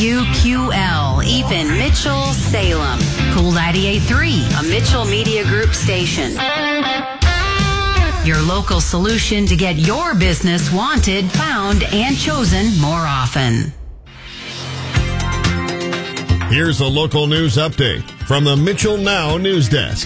WQL, even Mitchell, Salem. Cool 98.3, a Mitchell Media Group station. Your local solution to get your business wanted, found, and chosen more often. Here's a local news update from the Mitchell Now News Desk.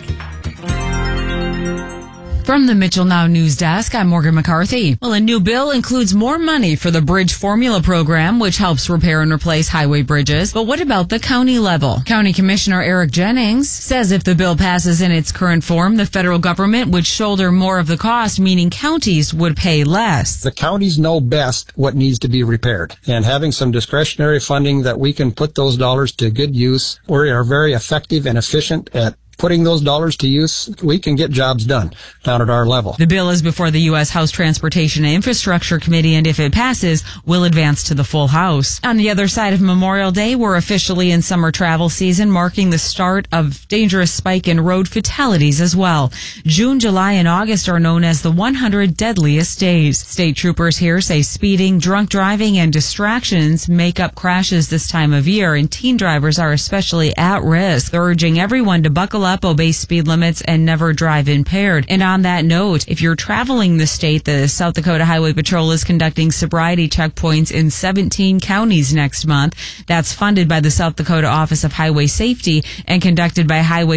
From the Mitchell Now News Desk, I'm Morgan McCarthy. Well, a new bill includes more money for the Bridge Formula program, which helps repair and replace highway bridges. But what about the county level? County Commissioner Eric Jennings says if the bill passes in its current form, the federal government would shoulder more of the cost, meaning counties would pay less. The counties know best what needs to be repaired, and having some discretionary funding that we can put those dollars to good use, we are very effective and efficient at putting those dollars to use. We can get jobs done down at our level. The bill is before the U.S. House Transportation and Infrastructure Committee, and if it passes, will advance to the full House. On the other side of Memorial Day, we're officially in summer travel season, marking the start of dangerous spike in road fatalities as well. June, July, and August are known as the 100 deadliest days. State troopers here say speeding, drunk driving, and distractions make up crashes this time of year, and teen drivers are especially at risk. They're urging everyone to buckle up, obey speed limits, and never drive impaired. And on that note, if you're traveling the state, the South Dakota Highway Patrol is conducting sobriety checkpoints in 17 counties next month. That's funded by the South Dakota Office of Highway Safety and conducted by Highway